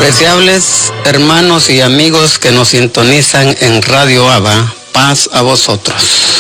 Apreciables hermanos y amigos que nos sintonizan en Radio Abba, paz a vosotros.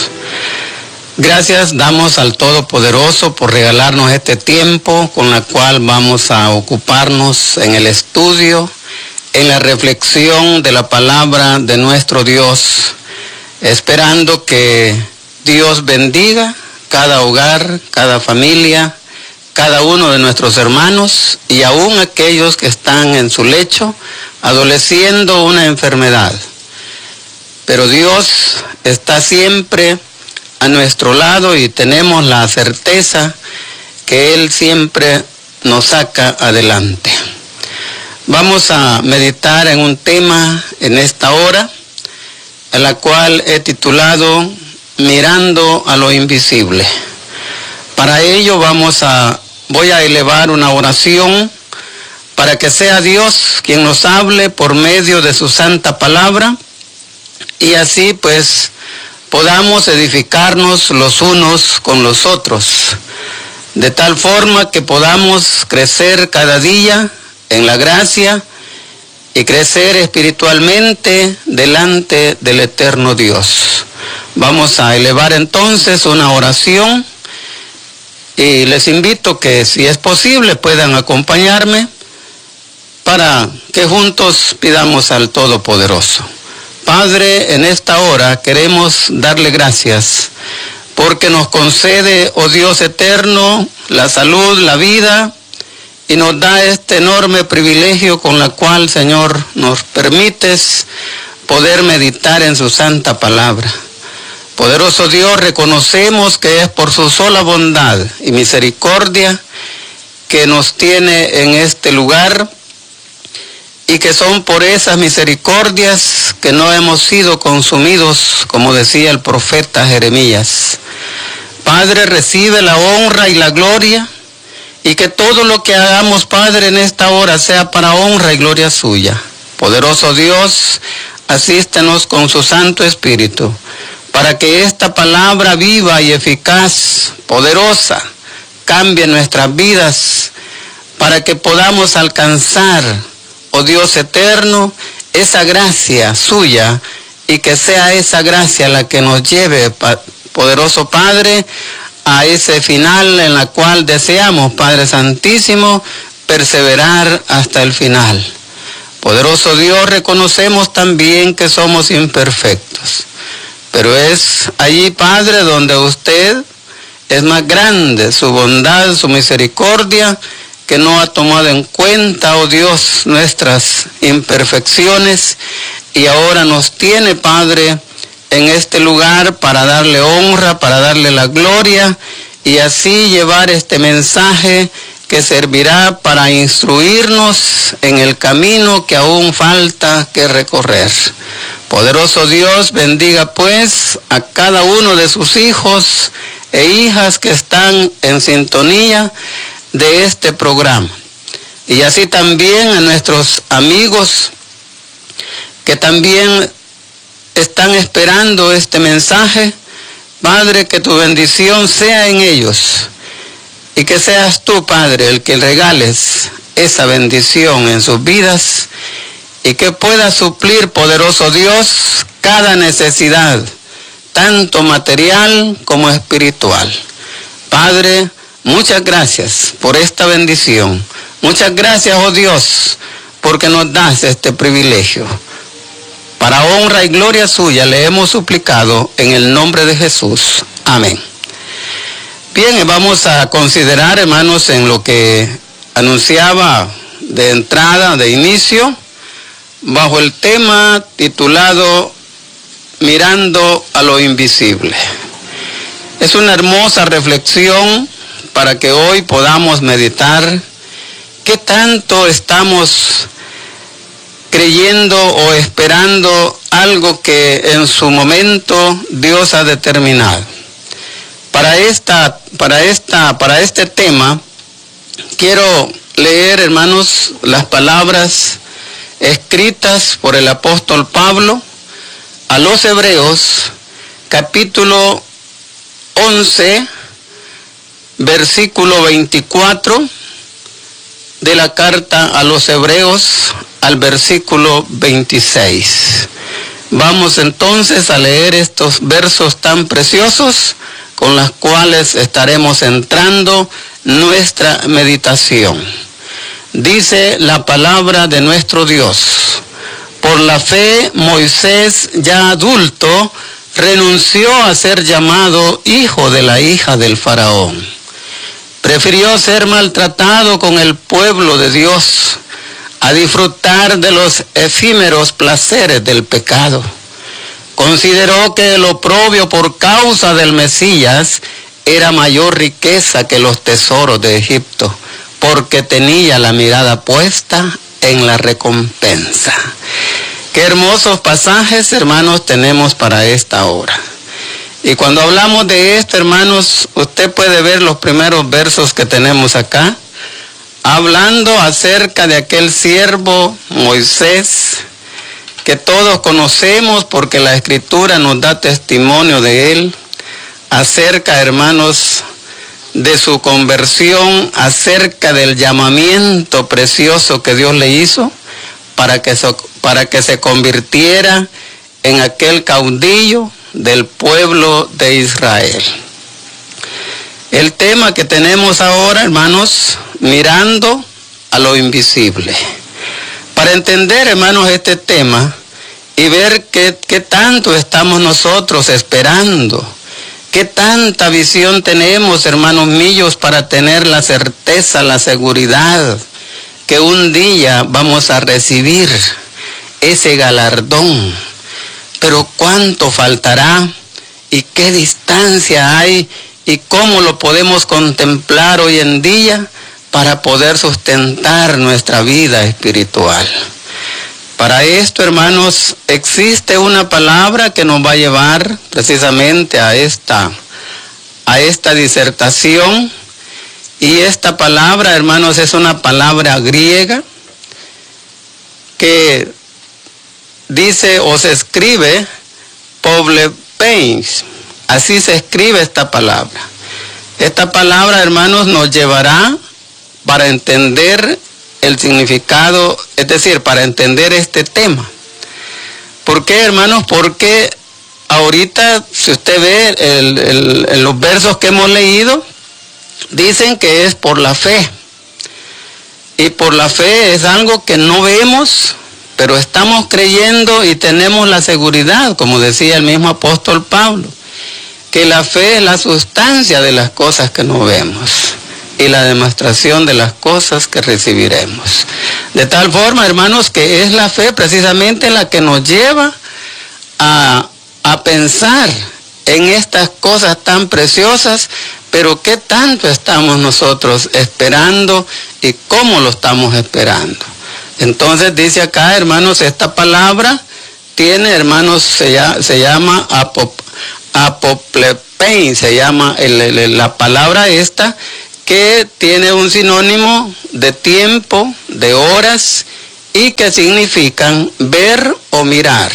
Gracias damos al Todopoderoso por regalarnos este tiempo con la cual vamos a ocuparnos en el estudio, en la reflexión de la palabra de nuestro Dios, esperando que Dios bendiga cada hogar, cada familia, cada uno de nuestros hermanos y aún aquellos que están en su lecho adoleciendo una enfermedad. Pero Dios está siempre a nuestro lado y tenemos la certeza que Él siempre nos saca adelante. Vamos a meditar en un tema en esta hora, a la cual he titulado Mirando a lo invisible. Para ello voy a elevar una oración para que sea Dios quien nos hable por medio de su santa palabra y así pues podamos edificarnos los unos con los otros, de tal forma que podamos crecer cada día en la gracia y crecer espiritualmente delante del eterno Dios. Vamos a elevar entonces una oración y les invito que si es posible puedan acompañarme para que juntos pidamos al Todopoderoso. Padre, en esta hora queremos darle gracias porque nos concede, oh Dios eterno, la salud, la vida y nos da este enorme privilegio con la cual, Señor, nos permites poder meditar en su santa palabra. Poderoso Dios, reconocemos que es por su sola bondad y misericordia que nos tiene en este lugar y que son por esas misericordias que no hemos sido consumidos, como decía el profeta Jeremías. Padre, recibe la honra y la gloria y que todo lo que hagamos, Padre, en esta hora sea para honra y gloria suya. Poderoso Dios, asístenos con su Santo Espíritu, para que esta palabra viva y eficaz, poderosa, cambie nuestras vidas, para que podamos alcanzar, oh Dios eterno, esa gracia suya, y que sea esa gracia la que nos lleve, poderoso Padre, a ese final en la cual deseamos, Padre Santísimo, perseverar hasta el final. Poderoso Dios, reconocemos también que somos imperfectos. Pero es allí, Padre, donde usted es más grande, su bondad, su misericordia, que no ha tomado en cuenta, oh Dios, nuestras imperfecciones, y ahora nos tiene, Padre, en este lugar para darle honra, para darle la gloria, y así llevar este mensaje que servirá para instruirnos en el camino que aún falta que recorrer. Poderoso Dios, bendiga pues a cada uno de sus hijos e hijas que están en sintonía de este programa. Y así también a nuestros amigos que también están esperando este mensaje. Padre, que tu bendición sea en ellos y que seas tú, Padre, el que regales esa bendición en sus vidas y que pueda suplir, poderoso Dios, cada necesidad, tanto material como espiritual. Padre, muchas gracias por esta bendición. Muchas gracias, oh Dios, porque nos das este privilegio. Para honra y gloria suya le hemos suplicado en el nombre de Jesús. Amén. Bien, vamos a considerar, hermanos, en lo que anunciaba de entrada, de inicio, bajo el tema titulado Mirando a lo invisible. Es una hermosa reflexión para que hoy podamos meditar qué tanto estamos creyendo o esperando algo que en su momento Dios ha determinado. Para este tema quiero leer, hermanos, las palabras escritas por el apóstol Pablo a los Hebreos, capítulo 11, versículo 24 de la carta a los Hebreos, al versículo 26. Vamos entonces a leer estos versos tan preciosos con los cuales estaremos entrando nuestra meditación. Dice la palabra de nuestro Dios: por la fe Moisés, ya adulto, renunció a ser llamado hijo de la hija del faraón. Prefirió ser maltratado con el pueblo de Dios a disfrutar de los efímeros placeres del pecado. Consideró que el oprobio por causa del Mesías era mayor riqueza que los tesoros de Egipto, porque tenía la mirada puesta en la recompensa. Qué hermosos pasajes, hermanos, tenemos para esta hora. Y cuando hablamos de esto, hermanos, usted puede ver los primeros versos que tenemos acá, hablando acerca de aquel siervo Moisés, que todos conocemos porque la Escritura nos da testimonio de él, acerca, hermanos, de su conversión, acerca del llamamiento precioso que Dios le hizo para que se convirtiera en aquel caudillo del pueblo de Israel. El tema que tenemos ahora, hermanos, mirando a lo invisible. Para entender, hermanos, este tema y ver qué tanto estamos nosotros esperando, qué tanta visión tenemos, hermanos míos, para tener la certeza, la seguridad que un día vamos a recibir ese galardón. Pero cuánto faltará y qué distancia hay y cómo lo podemos contemplar hoy en día para poder sustentar nuestra vida espiritual. Para esto, hermanos, existe una palabra que nos va a llevar precisamente a esta disertación, y esta palabra, hermanos, es una palabra griega que dice o se escribe poblepeins. Así se escribe esta palabra. Esta palabra, hermanos, nos llevará para entender el significado, es decir, para entender este tema. ¿Por qué, hermanos? Porque ahorita, si usted ve en los versos que hemos leído, dicen que es por la fe. Y por la fe es algo que no vemos, pero estamos creyendo y tenemos la seguridad, como decía el mismo apóstol Pablo, que la fe es la sustancia de las cosas que no vemos y la demostración de las cosas que recibiremos. De tal forma, hermanos, que es la fe precisamente la que nos lleva a pensar en estas cosas tan preciosas, pero qué tanto estamos nosotros esperando y cómo lo estamos esperando. Entonces dice acá, hermanos, esta palabra tiene, hermanos, se llama apoplepein, se llama la palabra esta, que tiene un sinónimo de tiempo, de horas, y que significan ver o mirar.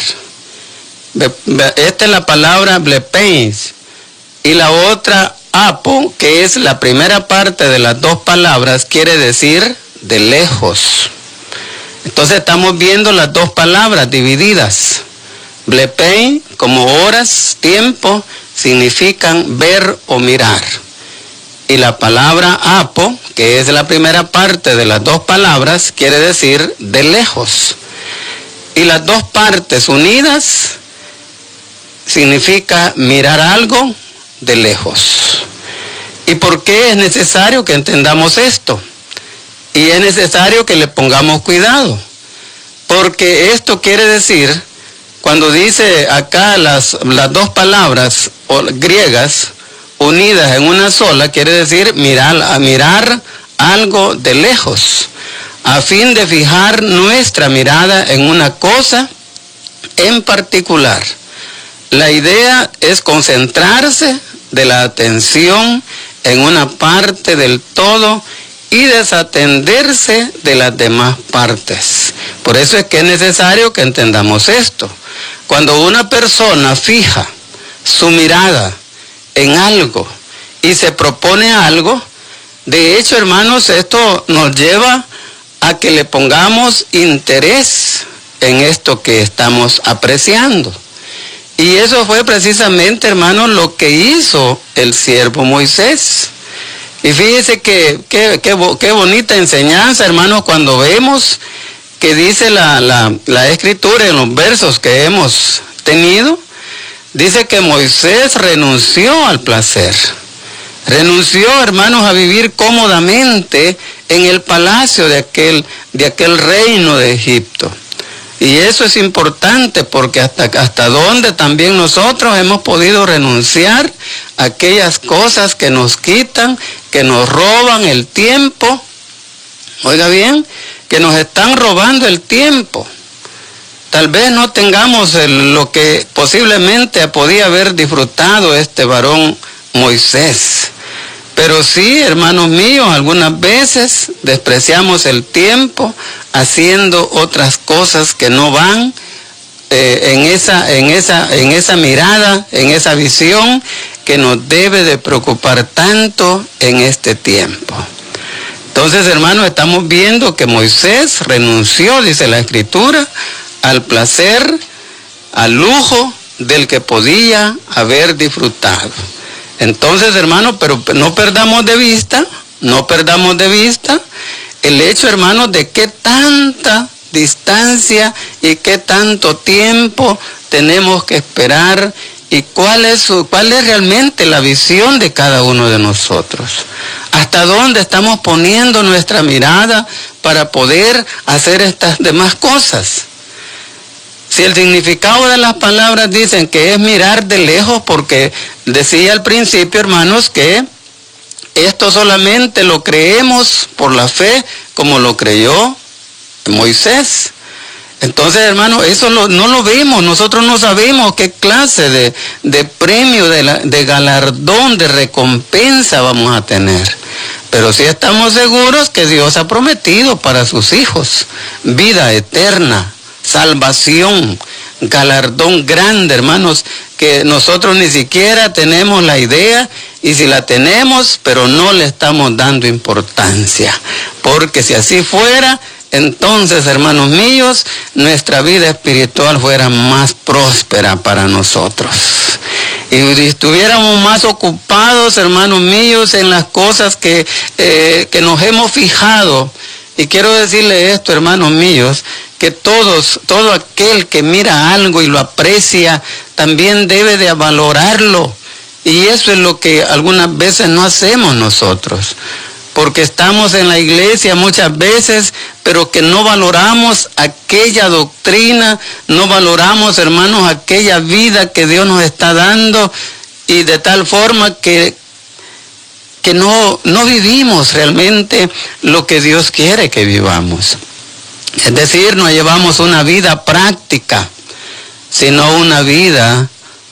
Esta es la palabra blepeins, y la otra apo, que es la primera parte de las dos palabras, quiere decir de lejos. Entonces estamos viendo las dos palabras divididas. Blepein, como horas, tiempo, significan ver o mirar. Y la palabra apo, que es la primera parte de las dos palabras, quiere decir de lejos. Y las dos partes unidas significa mirar algo de lejos. ¿Y por qué es necesario que entendamos esto? Y es necesario que le pongamos cuidado, porque esto quiere decir, cuando dice acá las dos palabras griegas unidas en una sola, quiere decir mirar algo de lejos, a fin de fijar nuestra mirada en una cosa en particular. La idea es concentrarse de la atención en una parte del todo y desatenderse de las demás partes. Por eso es que es necesario que entendamos esto. Cuando una persona fija su mirada en algo y se propone algo, de hecho, hermanos, esto nos lleva a que le pongamos interés en esto que estamos apreciando. Y eso fue precisamente, hermanos, lo que hizo el siervo Moisés. Y fíjese qué bonita enseñanza, hermanos, cuando vemos que dice la Escritura en los versos que hemos tenido, dice que Moisés renunció al placer. Renunció, hermanos, a vivir cómodamente en el palacio de aquel reino de Egipto. Y eso es importante porque hasta dónde también nosotros hemos podido renunciar a aquellas cosas que nos quitan, que nos roban el tiempo. Oiga bien, que nos están robando el tiempo. Tal vez no tengamos lo que posiblemente podía haber disfrutado este varón Moisés. Pero sí, hermanos míos, algunas veces despreciamos el tiempo haciendo otras cosas que no van en esa mirada, en esa visión que nos debe de preocupar tanto en este tiempo. Entonces, hermanos, estamos viendo que Moisés renunció, dice la Escritura, al placer, al lujo del que podía haber disfrutado. Entonces, hermanos, pero no perdamos de vista el hecho, hermanos, de qué tanta distancia y qué tanto tiempo tenemos que esperar y cuál es realmente la visión de cada uno de nosotros. ¿Hasta dónde estamos poniendo nuestra mirada para poder hacer estas demás cosas? Si el significado de las palabras dicen que es mirar de lejos, porque decía al principio, hermanos, que esto solamente lo creemos por la fe como lo creyó Moisés. Entonces, hermanos, eso no lo vemos, nosotros no sabemos qué clase de premio, de galardón, de recompensa vamos a tener. Pero sí estamos seguros que Dios ha prometido para sus hijos vida eterna, salvación, galardón grande, hermanos, que nosotros ni siquiera tenemos la idea, y si la tenemos, pero no le estamos dando importancia, porque si así fuera, entonces, hermanos míos, nuestra vida espiritual fuera más próspera para nosotros. Y si estuviéramos más ocupados, hermanos míos, en las cosas que nos hemos fijado. Y quiero decirle esto, hermanos míos, que todo aquel que mira algo y lo aprecia, también debe de valorarlo. Y eso es lo que algunas veces no hacemos nosotros. Porque estamos en la iglesia muchas veces, pero que no valoramos aquella doctrina, no valoramos, hermanos, aquella vida que Dios nos está dando, y de tal forma que no vivimos realmente lo que Dios quiere que vivamos. Es decir, no llevamos una vida práctica, sino una vida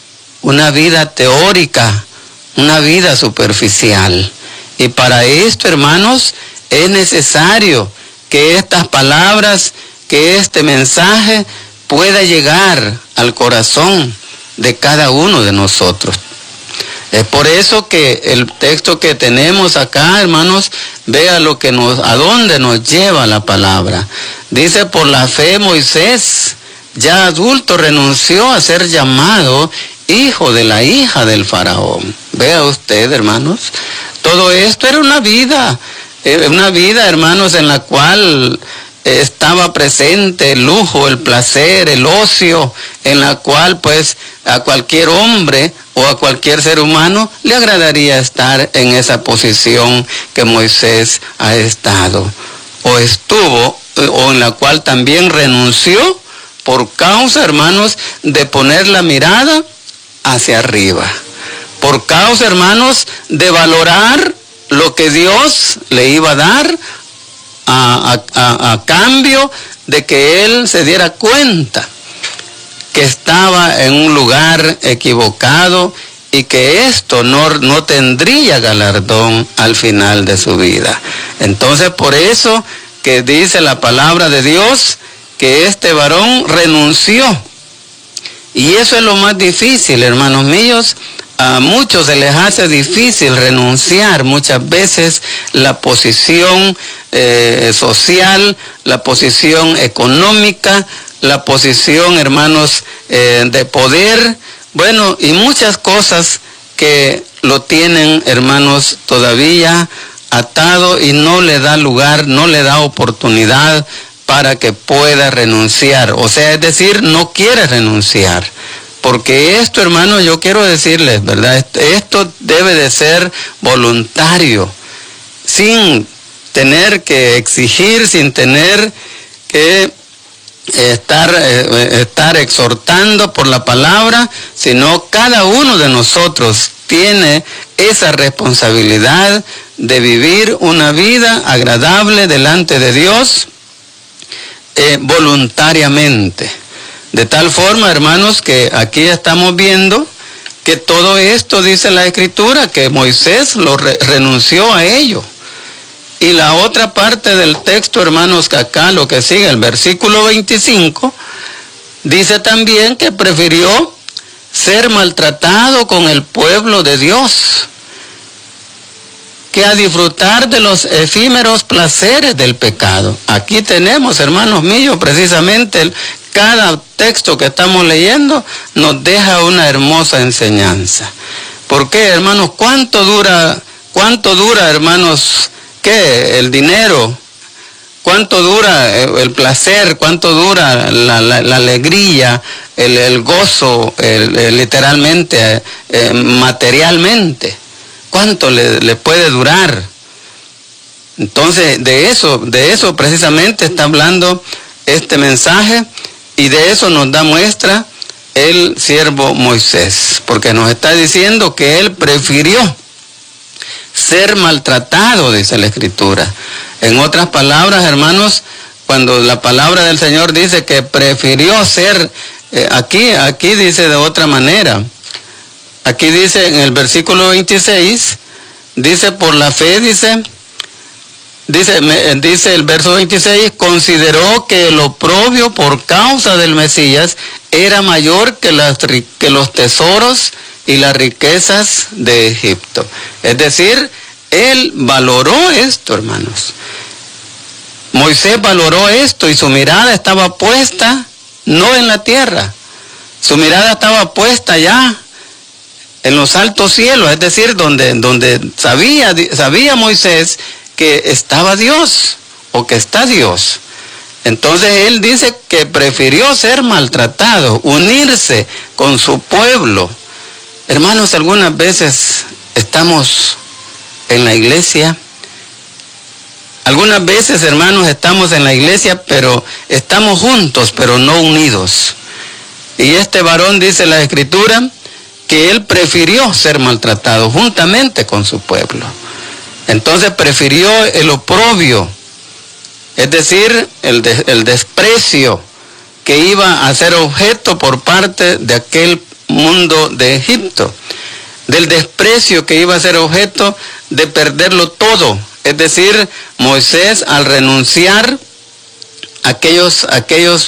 teórica, una vida superficial. Y para esto, hermanos, es necesario que estas palabras, que este mensaje pueda llegar al corazón de cada uno de nosotros. Es por eso que el texto que tenemos acá, hermanos, vea a dónde nos lleva la palabra. Dice, por la fe Moisés, ya adulto, renunció a ser llamado hijo de la hija del faraón. Vea usted, hermanos, todo esto era una vida, hermanos, en la cual estaba presente el lujo, el placer, el ocio, en la cual pues a cualquier hombre o a cualquier ser humano le agradaría estar en esa posición que Moisés ha estado o estuvo, o en la cual también renunció por causa, hermanos, de poner la mirada hacia arriba. Por causa, hermanos, de valorar lo que Dios le iba a dar a cambio de que él se diera cuenta que estaba en un lugar equivocado y que esto no tendría galardón al final de su vida. Entonces, por eso que dice la palabra de Dios que este varón renunció. Y eso es lo más difícil, hermanos míos, A muchos se les hace difícil renunciar muchas veces la posición social, la posición económica, la posición, hermanos, de poder, bueno, y muchas cosas que lo tienen, hermanos, todavía atado y no le da lugar, no le da oportunidad para que pueda renunciar. O sea, es decir, no quiere renunciar. Porque esto, hermanos, yo quiero decirles, ¿verdad? Esto debe de ser voluntario, sin tener que exigir, sin tener que estar exhortando por la palabra, sino cada uno de nosotros tiene esa responsabilidad de vivir una vida agradable delante de Dios voluntariamente. De tal forma, hermanos, que aquí estamos viendo que todo esto, dice la Escritura, que Moisés renunció a ello. Y la otra parte del texto, hermanos, que acá lo que sigue, el versículo 25, dice también que prefirió ser maltratado con el pueblo de Dios que a disfrutar de los efímeros placeres del pecado. Aquí tenemos, hermanos míos, precisamente cada texto que estamos leyendo nos deja una hermosa enseñanza. ¿Por qué, hermanos? ¿Cuánto dura, hermanos, qué? El dinero. ¿Cuánto dura el placer? ¿Cuánto dura la alegría, el gozo, literalmente, materialmente? ¿Cuánto le puede durar? Entonces, de eso precisamente está hablando este mensaje, y de eso nos da muestra el siervo Moisés, porque nos está diciendo que él prefirió ser maltratado, dice la Escritura. En otras palabras, hermanos, cuando la palabra del Señor dice que prefirió ser, aquí dice de otra manera. Aquí dice en el versículo 26, dice por la fe, dice el verso 26, consideró que el oprobio por causa del Mesías era mayor que los tesoros y las riquezas de Egipto. Es decir, él valoró esto, hermanos. Moisés valoró esto y su mirada estaba puesta no en la tierra, su mirada estaba puesta allá en los altos cielos, es decir, donde sabía Moisés que estaba Dios o que está Dios. Entonces él dice que prefirió ser maltratado, unirse con su pueblo. Hermanos, algunas veces estamos en la iglesia, algunas veces, hermanos, estamos en la iglesia, pero estamos juntos, pero no unidos. Y este varón, dice la Escritura, que él prefirió ser maltratado juntamente con su pueblo. Entonces prefirió el oprobio, es decir, el desprecio que iba a ser objeto por parte de aquel mundo de Egipto, del desprecio que iba a ser objeto de perderlo todo. Es decir, Moisés, al renunciar aquellos